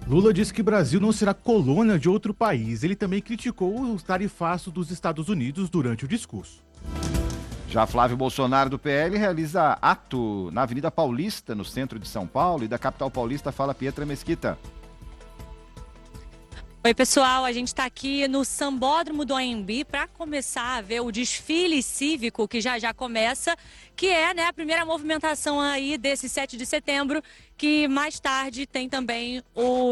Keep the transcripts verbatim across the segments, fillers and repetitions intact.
Lula disse que o Brasil não será colônia de outro país. Ele também criticou o tarifaço dos Estados Unidos durante o discurso. Já Flávio Bolsonaro, do P L, realiza ato na Avenida Paulista, no centro de São Paulo, e da capital paulista fala Pietra Mesquita. Oi, pessoal, a gente está aqui no Sambódromo do Anhembi para começar a ver o desfile cívico que já já começa, que é, né, a primeira movimentação aí desse sete de setembro, que mais tarde tem também o,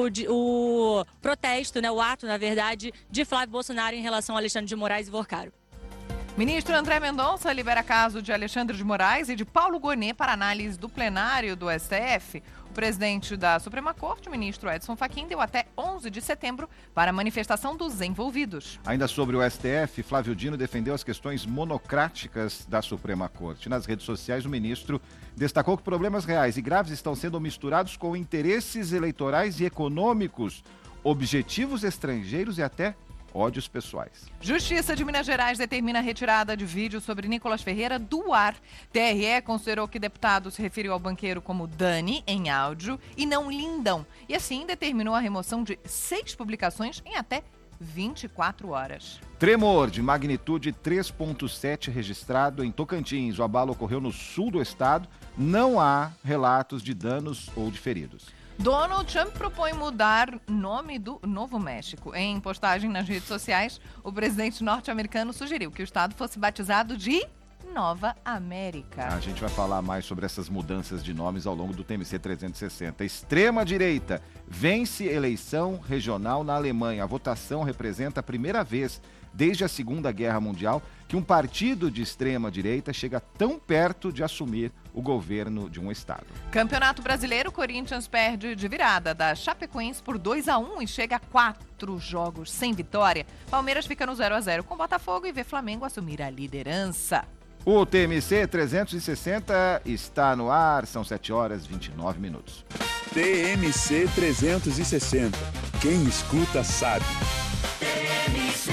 o protesto, né, o ato, na verdade, de Flávio Bolsonaro em relação a Alexandre de Moraes e Vorcaro. Ministro André Mendonça libera caso de Alexandre de Moraes e de Paulo Gonet para análise do plenário do S T F. O presidente da Suprema Corte, o ministro Edson Fachin, deu até onze de setembro para a manifestação dos envolvidos. Ainda sobre o S T F, Flávio Dino defendeu as questões monocráticas da Suprema Corte. Nas redes sociais, o ministro destacou que problemas reais e graves estão sendo misturados com interesses eleitorais e econômicos, objetivos estrangeiros e até ódios pessoais. Justiça de Minas Gerais determina a retirada de vídeo sobre Nicolas Ferreira do ar. T R E considerou que deputado se referiu ao banqueiro como Dani, em áudio, e não Lindão. E assim determinou a remoção de seis publicações em até vinte e quatro horas. Tremor de magnitude três ponto sete registrado em Tocantins. O abalo ocorreu no sul do estado. Não há relatos de danos ou de feridos. Donald Trump propõe mudar nome do Novo México. Em postagem nas redes sociais, o presidente norte-americano sugeriu que o estado fosse batizado de Nova América. A gente vai falar mais sobre essas mudanças de nomes ao longo do T M C trezentos e sessenta. Extrema-direita vence eleição regional na Alemanha. A votação representa a primeira vez desde a Segunda Guerra Mundial que um partido de extrema-direita chega tão perto de assumir o governo de um estado. Campeonato Brasileiro, Corinthians perde de virada da Chapecoense por dois a um e chega a quatro jogos sem vitória. Palmeiras fica no zero a zero com Botafogo e vê Flamengo assumir a liderança. O T M C trezentos e sessenta está no ar, são sete horas e vinte e nove minutos. T M C trezentos e sessenta. Quem escuta sabe. T M C.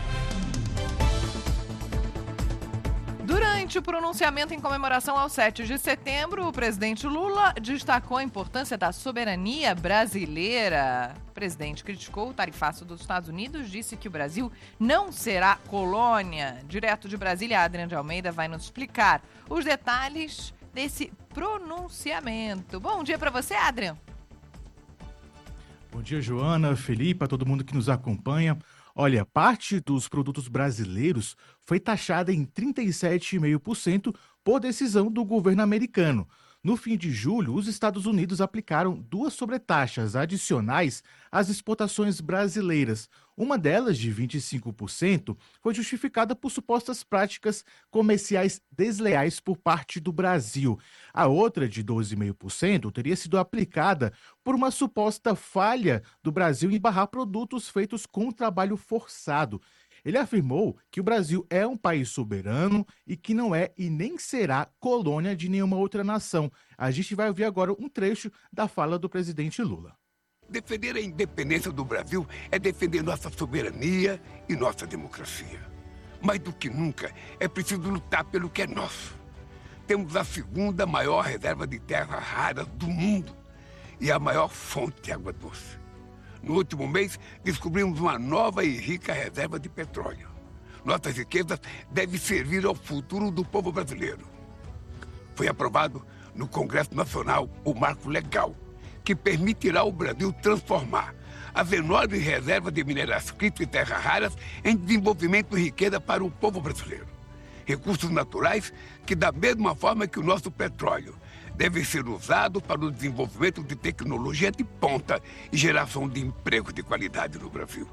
Durante o pronunciamento em comemoração ao sete de setembro, o presidente Lula destacou a importância da soberania brasileira. O presidente criticou o tarifaço dos Estados Unidos, disse que o Brasil não será colônia. Direto de Brasília, Adriana de Almeida vai nos explicar os detalhes desse pronunciamento. Bom dia para você, Adriana. Bom dia, Joana, Felipe, a todo mundo que nos acompanha. Olha, parte dos produtos brasileiros foi taxada em trinta e sete vírgula cinco por cento por decisão do governo americano. No fim de julho, os Estados Unidos aplicaram duas sobretaxas adicionais às exportações brasileiras. Uma delas, de vinte e cinco por cento, foi justificada por supostas práticas comerciais desleais por parte do Brasil. A outra, de doze vírgula cinco por cento, teria sido aplicada por uma suposta falha do Brasil em barrar produtos feitos com trabalho forçado. Ele afirmou que o Brasil é um país soberano e que não é e nem será colônia de nenhuma outra nação. A gente vai ouvir agora um trecho da fala do presidente Lula. Defender a independência do Brasil é defender nossa soberania e nossa democracia. Mais do que nunca, é preciso lutar pelo que é nosso. Temos a segunda maior reserva de terras raras do mundo e a maior fonte de água doce. No último mês, descobrimos uma nova e rica reserva de petróleo. Nossas riquezas devem servir ao futuro do povo brasileiro. Foi aprovado no Congresso Nacional o marco legal que permitirá ao Brasil transformar as enormes reservas de minerais críticos e terras raras em desenvolvimento e riqueza para o povo brasileiro. Recursos naturais que, da mesma forma que o nosso petróleo, devem ser usados para o desenvolvimento de tecnologia de ponta e geração de empregos de qualidade no Brasil.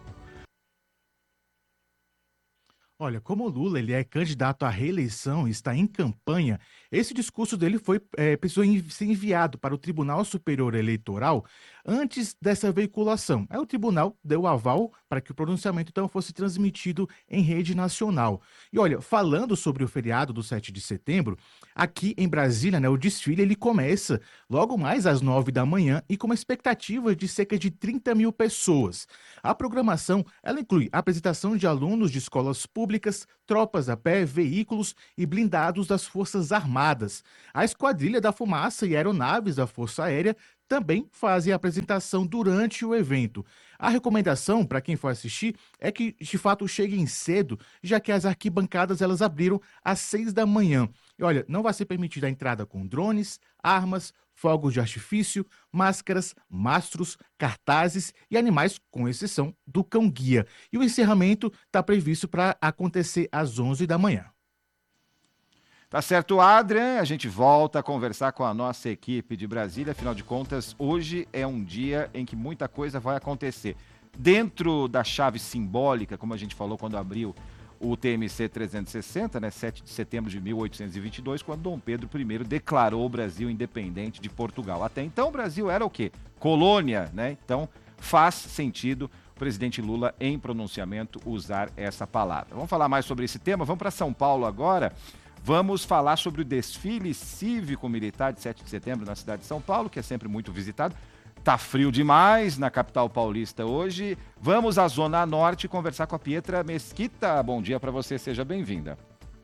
Olha, como o Lula ele é candidato à reeleição e está em campanha, esse discurso dele foi, é, precisou ser enviado para o Tribunal Superior Eleitoral antes dessa veiculação. Aí o tribunal deu aval para que o pronunciamento então fosse transmitido em rede nacional. E olha, falando sobre o feriado do sete de setembro, aqui em Brasília, né, o desfile ele começa logo mais às nove da manhã e com uma expectativa de cerca de trinta mil pessoas. A programação ela inclui a apresentação de alunos de escolas públicas, tropas a pé, veículos e blindados das Forças Armadas. A Esquadrilha da Fumaça e aeronaves da Força Aérea também fazem a apresentação durante o evento. A recomendação para quem for assistir é que, de fato, cheguem cedo, já que as arquibancadas elas abriram às seis da manhã. E olha, não vai ser permitida a entrada com drones, armas, fogos de artifício, máscaras, mastros, cartazes e animais, com exceção do cão-guia. E o encerramento está previsto para acontecer às onze da manhã. Tá certo, Adrian, a gente volta a conversar com a nossa equipe de Brasília, afinal de contas, hoje é um dia em que muita coisa vai acontecer. Dentro da chave simbólica, como a gente falou quando abriu o T M C trezentos e sessenta, né, sete de setembro de mil oitocentos e vinte e dois, quando Dom Pedro I declarou o Brasil independente de Portugal. Até então o Brasil era o quê? Colônia, né? Então faz sentido o presidente Lula, em pronunciamento, usar essa palavra. Vamos falar mais sobre esse tema, vamos para São Paulo agora. Vamos falar sobre o desfile cívico-militar de sete de setembro na cidade de São Paulo, que é sempre muito visitado. Tá frio demais na capital paulista hoje. Vamos à Zona Norte conversar com a Pietra Mesquita. Bom dia para você, seja bem-vinda.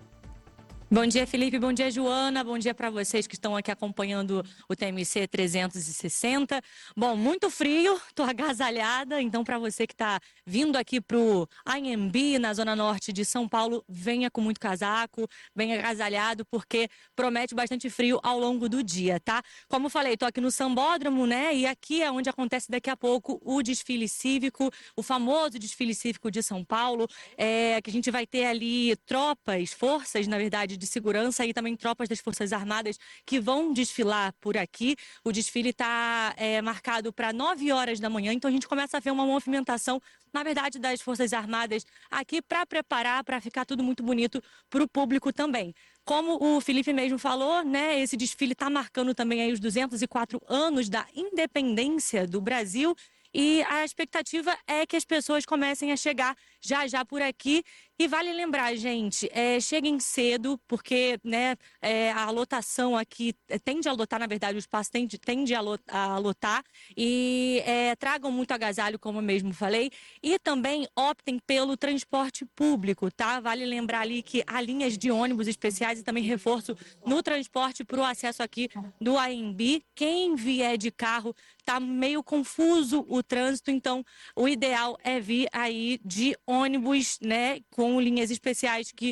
Bom dia, Felipe. Bom dia, Joana. Bom dia para vocês que estão aqui acompanhando o T M C trezentos e sessenta. Bom, muito frio, tô agasalhada, então para você que está vindo aqui pro A M B, na Zona Norte de São Paulo, venha com muito casaco, venha agasalhado, porque promete bastante frio ao longo do dia, tá? Como falei, tô aqui no Sambódromo, né? E aqui é onde acontece daqui a pouco o desfile cívico, o famoso desfile cívico de São Paulo, é, que a gente vai ter ali tropas, forças, na verdade, de segurança e também tropas das Forças Armadas que vão desfilar por aqui. O desfile está é, marcado para nove horas da manhã, então a gente começa a ver uma movimentação, na verdade, das Forças Armadas aqui para preparar, para ficar tudo muito bonito para o público também. Como o Felipe mesmo falou, né, esse desfile está marcando também aí os duzentos e quatro anos da independência do Brasil. E a expectativa é que as pessoas comecem a chegar já já por aqui. E vale lembrar, gente, é, cheguem cedo, porque né, é, a lotação aqui tende a lotar, na verdade, o espaço tende, tende a, lot, a lotar. E é, tragam muito agasalho, como eu mesmo falei. E também optem pelo transporte público, tá? Vale lembrar ali que há linhas de ônibus especiais e também reforço no transporte para o acesso aqui do A M B. Quem vier de carro, tá meio confuso o trânsito, então o ideal é vir aí de ônibus, né, com linhas especiais que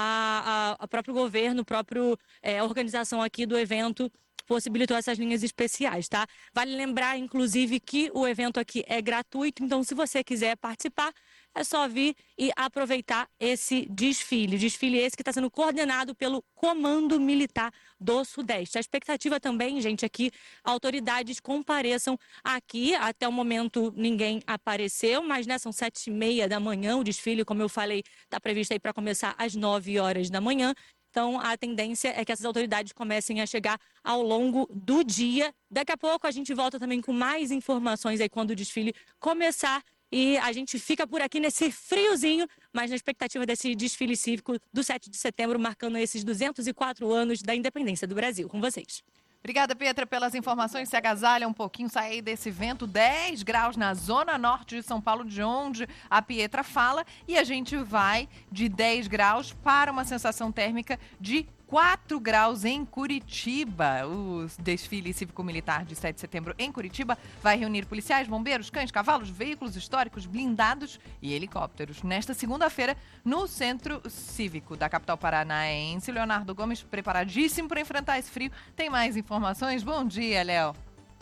a, a, a próprio governo, a própria é, organização aqui do evento possibilitou essas linhas especiais, tá? Vale lembrar, inclusive, que o evento aqui é gratuito, então se você quiser participar, é só vir e aproveitar esse desfile. Desfile esse que está sendo coordenado pelo Comando Militar do Sudeste. A expectativa também, gente, é que autoridades compareçam aqui. Até o momento ninguém apareceu, mas né, são sete e meia da manhã. O desfile, como eu falei, está previsto aí para começar às nove horas da manhã. Então, a tendência é que essas autoridades comecem a chegar ao longo do dia. Daqui a pouco a gente volta também com mais informações aí quando o desfile começar. E a gente fica por aqui nesse friozinho, mas na expectativa desse desfile cívico do sete de setembro, marcando esses duzentos e quatro anos da independência do Brasil. Com vocês. Obrigada, Pietra, pelas informações. Se agasalha um pouquinho, sai desse vento. dez graus na zona norte de São Paulo, de onde a Pietra fala. E a gente vai de dez graus para uma sensação térmica de quatro graus em Curitiba. O desfile cívico-militar de sete de setembro em Curitiba vai reunir policiais, bombeiros, cães, cavalos, veículos históricos, blindados e helicópteros. Nesta segunda-feira, no Centro Cívico da capital paranaense, Leonardo Gomes, preparadíssimo para enfrentar esse frio. Tem mais informações? Bom dia, Léo.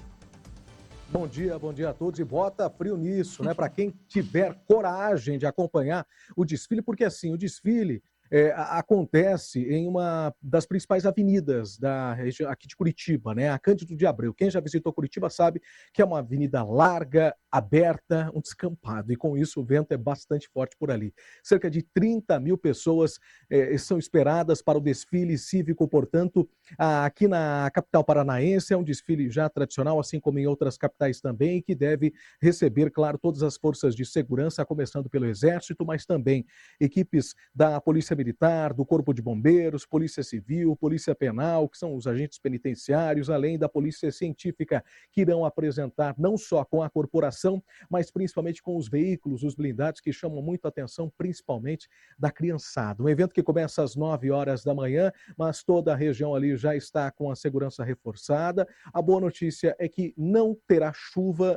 Bom dia, bom dia a todos e bota frio nisso, né? Para quem tiver coragem de acompanhar o desfile, porque assim, o desfile É, acontece em uma das principais avenidas da região aqui de Curitiba, né? A Cândido de Abreu. Quem já visitou Curitiba sabe que é uma avenida larga, aberta, um descampado. E com isso o vento é bastante forte por ali. Cerca de trinta mil pessoas é, são esperadas para o desfile cívico, portanto, aqui na capital paranaense. É um desfile já tradicional, assim como em outras capitais também, que deve receber, claro, todas as forças de segurança, começando pelo Exército, mas também equipes da Polícia Militar, do Corpo de Bombeiros, Polícia Civil, Polícia Penal, que são os agentes penitenciários, além da Polícia Científica, que irão apresentar não só com a corporação, mas principalmente com os veículos, os blindados, que chamam muito a atenção, principalmente da criançada. Um evento que começa às nove horas da manhã, mas toda a região ali já está com a segurança reforçada. A boa notícia é que não terá chuva